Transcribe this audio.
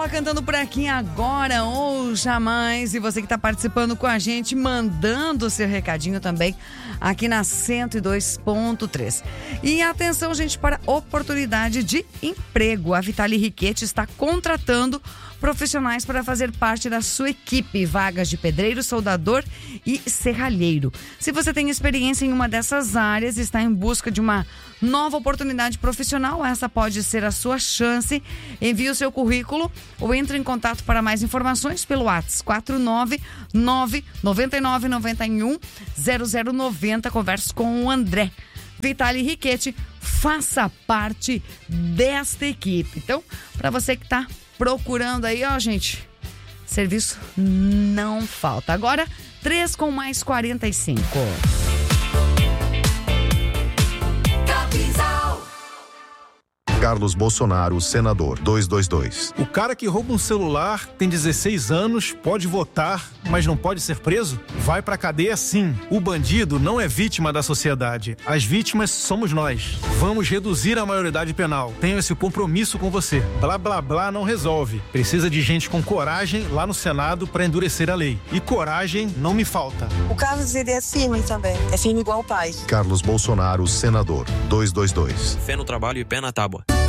Paula cantando por aqui agora ou jamais. E você que está participando com a gente, mandando o seu recadinho também aqui na 102.3. E atenção, gente, para oportunidade de emprego. A Vitale Riquetti está contratando profissionais para fazer parte da sua equipe, vagas de pedreiro, soldador e serralheiro. Se você tem experiência em uma dessas áreas e está em busca de uma nova oportunidade profissional, essa pode ser a sua chance. Envie o seu currículo ou entre em contato para mais informações pelo WhatsApp 499-9991-0090. Converse com o André. Vitale Riquetti, faça parte desta equipe. Então, para você que está procurando aí, ó, gente, serviço não falta. Agora, 3:45. Carlos Bolsonaro, senador, 222. O cara que rouba um celular, tem 16 anos, pode votar, mas não pode ser preso? Vai pra cadeia sim. O bandido não é vítima da sociedade. As vítimas somos nós. Vamos reduzir a maioridade penal. Tenho esse compromisso com você. Blá, blá, blá não resolve. Precisa de gente com coragem lá no Senado pra endurecer a lei. E coragem não me falta. O Carlos, ele é firme também. É firme igual o pai. Carlos Bolsonaro, senador, 222. Fé no trabalho e pé na tábua.